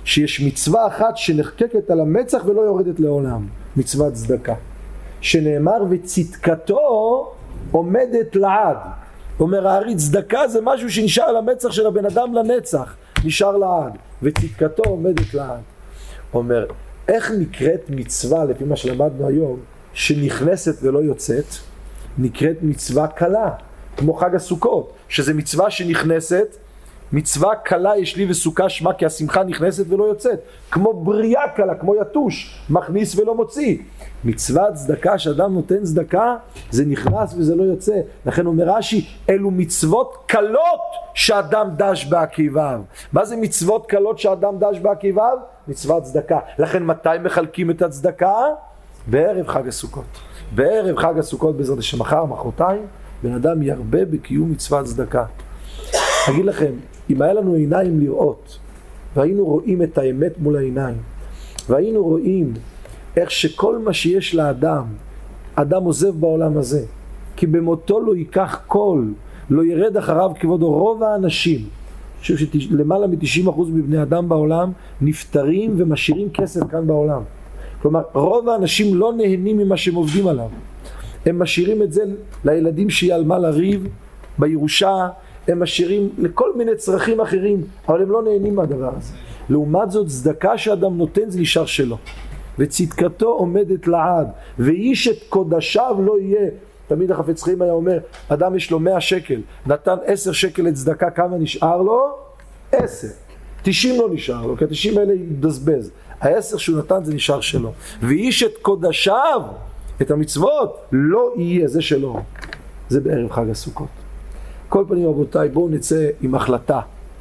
שיש מצווה אחת שנחקקת על המצח ולא יורדת לעולם, מצוות צדקה, שנאמר וצדקתו עומדת לעד. אומר הארי, צדקה זה משהו שנשאר על המצח של הבן אדם לנצח, נשאר לעד, וצדקתו עומדת לעד. אומר, איך נקראת מצווה לפי מה שלמדנו היום שנכנסת ולא יוצאת? נקראת מצווה קלה, כמו חג הסוכות, שזה מצווה שנכנסת, מצווה קלה יש לי וסוכה שמה, כי השמחה נכנסת ולא יוצאת, כמו בריאה קלה, כמו יתוש, מכניס ולא מוציא. מצוות צדקה, שאדם נותן צדקה, זה נכנס וזה לא יוצא. לכן אומר רש"י, אלו מצוות קלות שאדם דש בעקיביו. מה זה מצוות קלות שאדם דש בעקיביו? מצוות צדקה. לכן מתי מחלקים את הצדקה? בערב חג הסוכות. בערב חג הסוכות בעזרת השם, מחר, מחרתיים, בן אדם ירבה בקיום מצוות צדקה. אגיד לכם, אם היה לנו עיניים לראות, והיינו רואים את האמת מול העיניים, והיינו רואים איך שכל מה שיש לאדם, אדם עוזב בעולם הזה, כי במותו לא ייקח כל, לא ירד אחריו כבודו. רוב האנשים, אני חושב שלמעלה מ-90% מבני אדם בעולם, נפטרים ומשאירים כסף כאן בעולם. כלומר, רוב האנשים לא נהנים ממה שהם עובדים עליו. הם משאירים את זה לילדים שיהיה על מה לריב, בירושה, הם משאירים לכל מיני צרכים אחרים, אבל הם לא נהנים מהדבר הזה. לעומת זאת, צדקה שאדם נותן זה נשאר שלו. וצדקתו עומדת לעד, ואיש את קודשיו לא יהיה. תמיד החפץ חיים היה אומר, אדם יש לו 100 שקל, נתן 10 שקל לצדקה, כמה נשאר לו? 10. 90 לא נשאר לו, כי 90 האלה ידזבז. 10 שהוא נתן זה נשאר שלו. ואיש את קודשיו, את המצוות, לא יהיה, זה שלו. זה בערב חג הסוכות. כל פנים רבותיי, בואו נצא עם החלטה.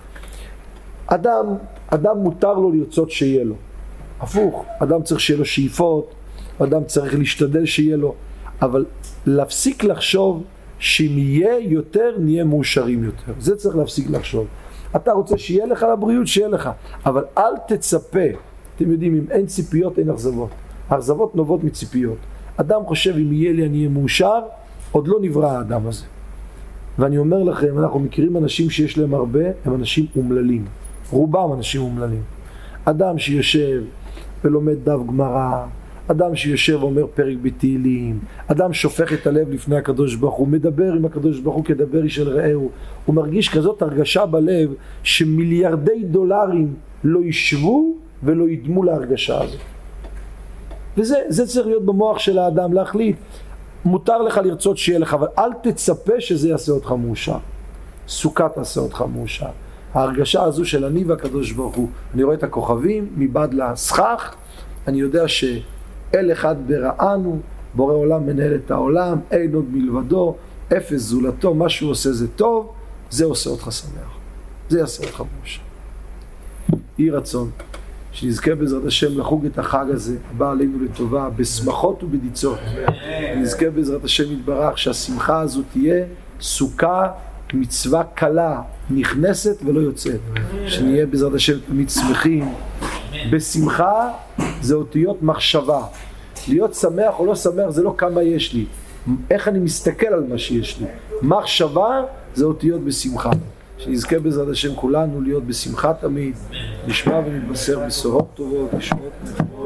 אדם מותר לו לרצות שיהיה לו. הפוך, אדם צריך שיהיה לו שאיפות, אדם צריך להשתדל שיהיה לו, אבל להפסיק לחשוב שאם יהיה יותר, נהיה מאושרים יותר. זה צריך להפסיק לחשוב. אתה רוצה שיהיה לך לבריאות, שיהיה לך, אבל אל תצפה. אתם יודעים, אם אין ציפיות, אין אכזבות. האכזבות נובעות מציפיות. אדם חושב, אם יהיה לי, אני אהיה מאושר, עוד לא נברא האדם הזה. ואני אומר לכם, אנחנו מכירים אנשים שיש להם הרבה, הם אנשים אומללים. רובם אנשים אומללים. אדם שיושב ולומד דף גמרא, אדם שיושב ואומר פרק בתהילים, אדם שופך את הלב לפני הקדוש ברוך הוא, מדבר עם הקדוש ברוך הוא כדבר איש אל רעהו, הוא מרגיש כזאת הרגשה בלב שמיליארדי דולרים לא ישבו ולא ידמו להרגשה הזאת. וזה צריך להיות במוח של האדם, להחליט. מותר לך לרצות שיהיה לך, אבל אל תצפה שזה יעשה אותך מאושר. סוכה תעשה אותך מאושר. ההרגשה הזו של אני והקדוש ברוך הוא, אני רואה את הכוכבים מבעד לסכך, אני יודע שאל אחד בראנו, בורא עולם מנהל את העולם, אין עוד מלבדו, אפס זולתו, מה שהוא עושה זה טוב, זה עושה אותך שמח, זה יעשה אותך מאושר. יהי רצון שנזכה בעזרת השם לחוג את החג הזה, הבא עלינו לטובה, בשמחות ובדיצות. נזכה בעזרת השם יתברך שהשמחה הזו תהיה סוכה, מצווה קלה, נכנסת ולא יוצאת. שנהיה בעזרת השם תמיד שמחים. בשמחה זה אותיות מחשבה. להיות שמח או לא שמח זה לא כמה יש לי, איך אני מסתכל על מה שיש לי. מחשבה זה אותיות בשמחה. שנזכה בעזרת השם כולנו להיות בשמחה תמיד, נשמע ונתבשר בשורות טובות, נשמות